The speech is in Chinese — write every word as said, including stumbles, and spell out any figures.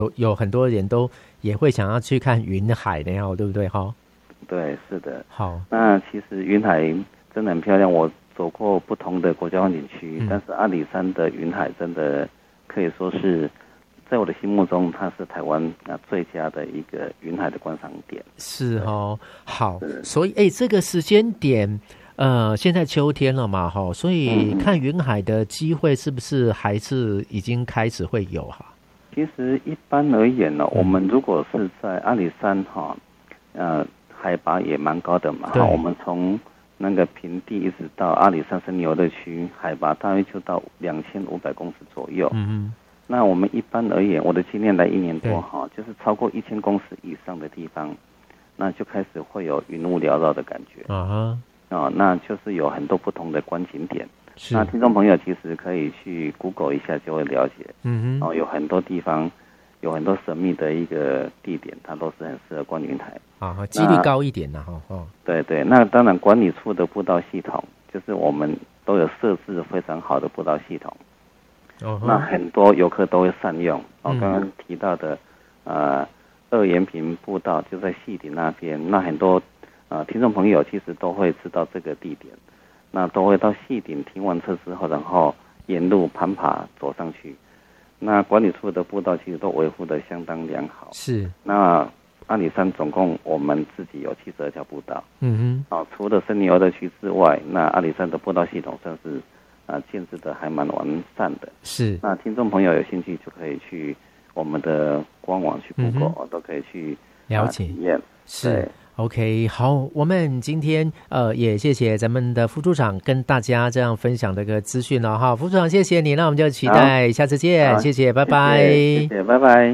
有有很多人都也会想要去看云海的哦，对不对哈？ 对，是的。 好， 那其实云海真的很漂亮，我走过不同的国家风景区， 嗯、 但是阿里山的云海真的可以说是在我的心目中，它是台湾啊最佳的一个云海的观赏点。 是哦，好，所以哎，这个时间点，呃，现在秋天了嘛，哈，所以看云海的机会是不是还是已经开始会有哈？ 其实一般而言呢，我们如果是在阿里山哈，呃，海拔也蛮高的嘛，哈，我们从那个平地一直到阿里山森林游乐区，海拔大约就到两千五百公尺左右。嗯嗯。那我们一般而言，我的经验来一年多哈，就是超过一千公尺以上的地方，那就开始会有云雾缭绕的感觉。啊哈。哦，那就是有很多不同的观景点。那听众朋友其实可以去 Google 一下就会了解。嗯哼。哦，有很多地方，有很多神秘的一个地点，它都是很适合观云海。啊， 几率高一点呐，哈。哦。 对对，那当然管理处的步道系统，就是我们都有设置非常好的步道系统。哦。那很多游客都会善用。哦，刚刚提到的，呃，二延平步道就在细顶那边，那很多呃听众朋友其实都会知道这个地点。那都会到细顶停完车之后，然后沿路攀爬走上去。那管理处的步道其实都维护的相当良好。是。那阿里山总共我们自己有七十二条步道。嗯哼。哦，除了森林游乐区之外，那阿里山的步道系统算是啊、呃、建制的还蛮完善的。是。那听众朋友有兴趣就可以去我们的官网去 Google，、嗯、都可以去了解、呃、 体验。 是。OK， 好，我们今天呃也谢谢咱们的副处长跟大家这样分享这个资讯了哈，副处长谢谢你，那我们就期待下次见，谢谢，拜拜， 谢谢，拜拜。